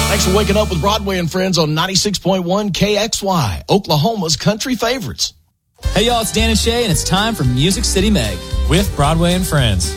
Thanks for waking up with Broadway and Friends on 96.1 KXY, Oklahoma's country favorites. Hey, y'all, it's Dan and Shay, and it's time for Music City Meg with Broadway and Friends.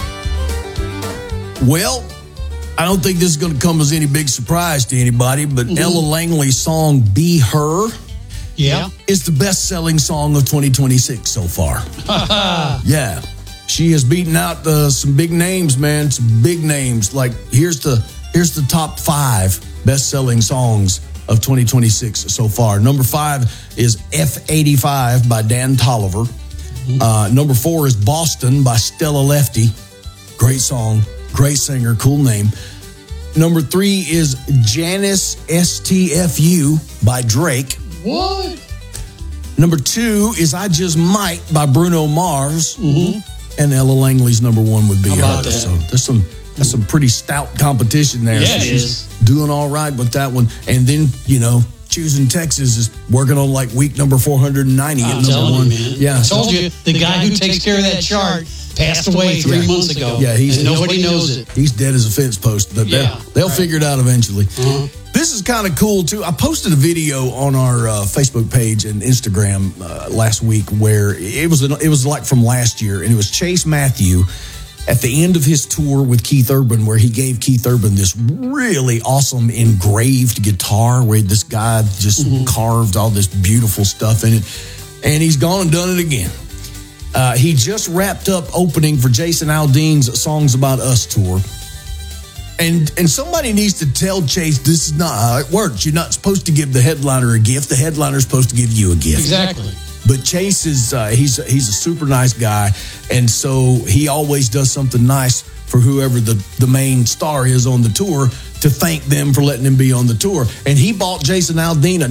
Well, I don't think this is going to come as any big surprise to anybody, but Ella Langley's song, Be Her, is the best-selling song of 2026 so far. Yeah. She has beaten out some big names, man, some big names. Like, here's the top 5 best-selling songs of 2026 so far. Number 5 is F85 by Dan Tolliver. Number 4 is Boston by Stella Lefty. Great song, great singer, cool name. Number 3 is Janice STFU by Drake. What? Number 2 is I Just Might by Bruno Mars. And Ella Langley's number 1 would be her. So there's some pretty stout competition there. Yeah, so it she's is. doing all right with that one. And then, Choosing Texas is working on like week number 490 at number 1. Man. Yeah. I told you, the guy who takes care of that chart passed away 3 months ago. Yeah, and nobody knows it. He's dead as a fence post, but they'll figure it out eventually. This is kind of cool too. I posted a video on our Facebook page and Instagram last week where it was like from last year, and it was Chase Matthew at the end of his tour with Keith Urban, where he gave Keith Urban this really awesome engraved guitar where this guy just carved all this beautiful stuff in it, and he's gone and done it again. He just wrapped up opening for Jason Aldean's Songs About Us tour. And somebody needs to tell Chase this is not how it works. You're not supposed to give the headliner a gift. The headliner's supposed to give you a gift. Exactly. But Chase is he's a super nice guy, and so he always does something nice for whoever the main star is on the tour to thank them for letting him be on the tour. And he bought Jason Aldean a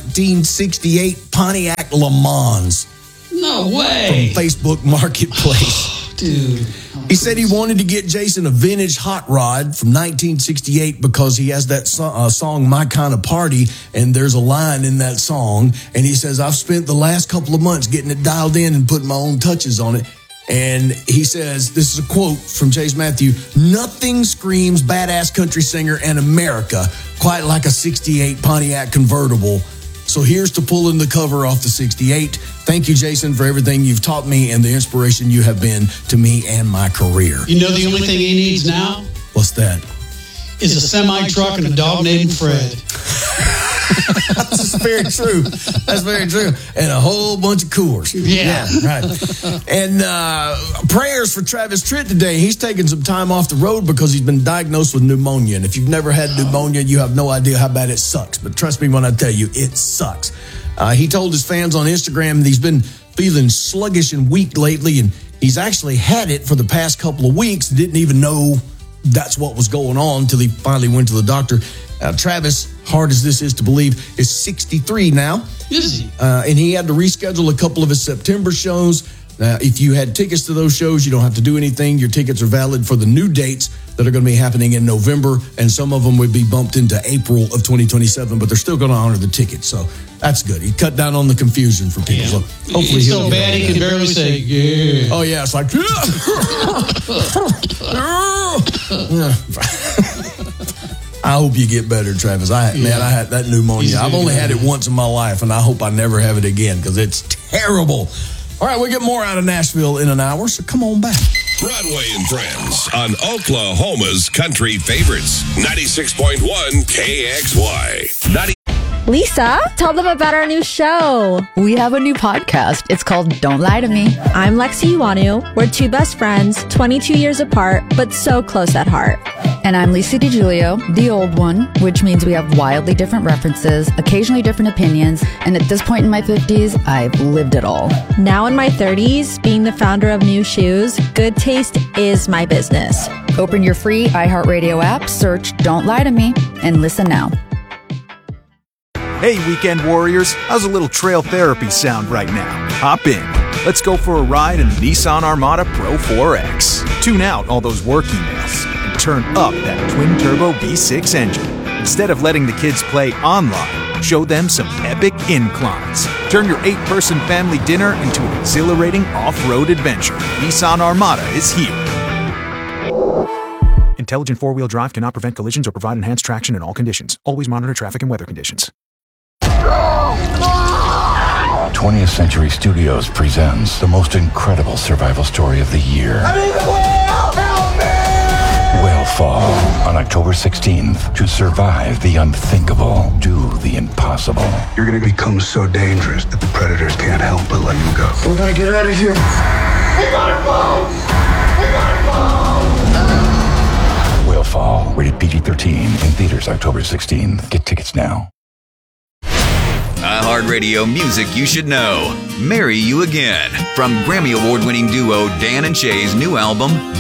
1968 Pontiac Le Mans. No way. From Facebook Marketplace. Dude. He said he wanted to get Jason a vintage hot rod from 1968 because he has that song, My Kind of Party, and there's a line in that song. And he says, I've spent the last couple of months getting it dialed in and putting my own touches on it. And he says, this is a quote from Chase Matthew, nothing screams badass country singer in America quite like a 68 Pontiac convertible. So here's to pulling the cover off the 68. Thank you, Jason, for everything you've taught me and the inspiration you have been to me and my career. You know the only thing he needs now? What's that? Is a semi-truck and a dog named Fred. That's very true. That's very true. And a whole bunch of Coors. Yeah. Right. And prayers for Travis Tritt today. He's taking some time off the road because he's been diagnosed with pneumonia. And if you've never had pneumonia, you have no idea how bad it sucks. But trust me when I tell you, it sucks. He told his fans on Instagram that he's been feeling sluggish and weak lately, and he's actually had it for the past couple of weeks. Didn't even know that's what was going on until he finally went to the doctor. Travis, hard as this is to believe, is 63 now. Is he? And he had to reschedule a couple of his September shows. If you had tickets to those shows, you don't have to do anything. Your tickets are valid for the new dates that are going to be happening in November, and some of them would be bumped into April of 2027, but they're still going to honor the tickets. So that's good. He cut down on the confusion for people. So hopefully it's he'll so bad he can barely say, yeah. Oh, yeah. It's like, I hope you get better, Travis. I had that pneumonia. I've only had it once in my life, and I hope I never have it again because it's terrible. All right, we'll get more out of Nashville in an hour, so come on back. Broadway and Friends on Oklahoma's country favorites. 96.1 KXY. Lisa, tell them about our new show. We have a new podcast. It's called Don't Lie to Me. I'm Lexi Iwanu. We're two best friends, 22 years apart, but so close at heart. And I'm Lisa DiGiulio, the old one, which means we have wildly different references, occasionally different opinions, and at this point in my 50s, I've lived it all. Now in my 30s, being the founder of New Shoes, good taste is my business. Open your free iHeartRadio app, search Don't Lie to Me, and listen now. Hey, weekend warriors, how's a little trail therapy sound right now? Hop in. Let's go for a ride in the Nissan Armada Pro 4X. Tune out all those work emails and turn up that twin-turbo V6 engine. Instead of letting the kids play online, show them some epic inclines. Turn your 8-person family dinner into an exhilarating off-road adventure. Nissan Armada is here. And Intelligent four-wheel drive cannot prevent collisions or provide enhanced traction in all conditions. Always monitor traffic and weather conditions. 20th Century Studios presents the most incredible survival story of the year. I'm in the whale! Help me! Whalefall on October 16th. To survive the unthinkable, do the impossible. You're going to become so dangerous that the predators can't help but let you go. We're going to get out of here. We gotta go! We gotta go! Whalefall, rated PG-13, in theaters October 16th. Get tickets now. iHeartRadio music you should know. Marry You Again. From Grammy Award-winning duo Dan and Shay's new album,